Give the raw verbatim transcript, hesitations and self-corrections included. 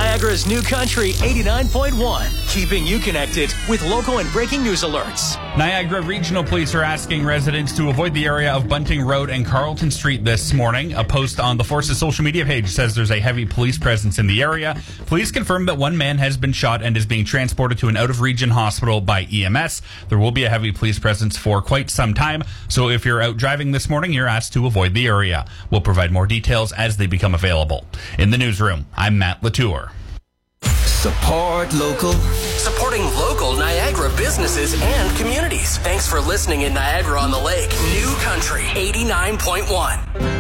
Niagara's New Country eighty-nine point one, keeping you connected with local and breaking news alerts. Niagara Regional Police are asking residents to avoid the area of Bunting Road and Carlton Street this morning. A post on the Force's social media page says there's a heavy police presence in the area. Police confirm that one man has been shot and is being transported to an out-of-region hospital by E M S. There will be a heavy police presence for quite some time, so if you're out driving this morning, you're asked to avoid the area. We'll provide more details as they become available. In the newsroom, I'm Matt Latour. Support local. Supporting local Niagara businesses and communities. Thanks for listening in Niagara on the Lake. New Country eighty-nine point one.